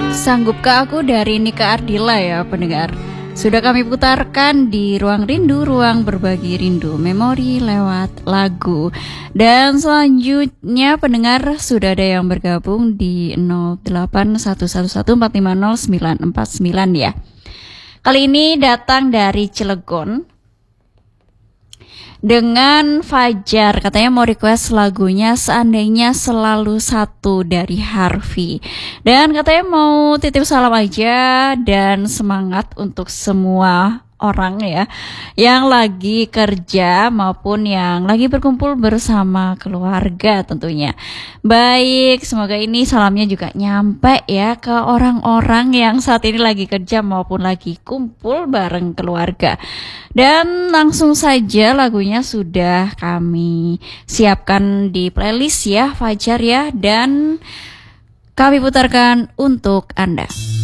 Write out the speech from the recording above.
Sanggupkah Aku dari Nika Ardila ya pendengar. Sudah kami putarkan di Ruang Rindu, ruang berbagi rindu, memori lewat lagu. Dan selanjutnya pendengar sudah ada yang bergabung di 081114500949 ya. Kali ini datang dari Cilegon dengan Fajar, katanya mau request lagunya Seandainya Selalu Satu dari Harvey. Dan katanya mau titip salam aja dan semangat untuk semua orang ya yang lagi kerja maupun yang lagi berkumpul bersama keluarga tentunya. Baik, semoga ini salamnya juga nyampe ya ke orang-orang yang saat ini lagi kerja maupun lagi kumpul bareng keluarga. Dan langsung saja lagunya sudah kami siapkan di playlist ya Fajar ya, dan kami putarkan untuk Anda.